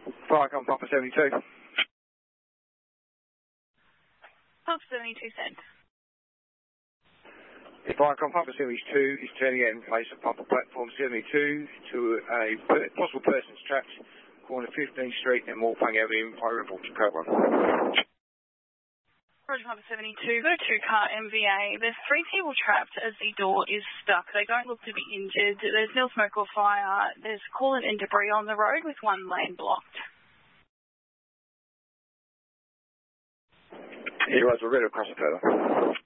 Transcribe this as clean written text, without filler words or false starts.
Firecon Papa 72. Papa 72 sent. If Firecon Papa 72 is turning out in place of Papa Platform 72 to a possible persons trapped, corner 15th Street and Morpang Avenue, I report to Code 1. Roger Papa 72, go to car MVA. There's 3 people trapped as the door is stuck. They don't look to be injured. There's no smoke or fire. There's coolant and debris on the road with 1 lane blocked. Heroes, we're ready to cross the further.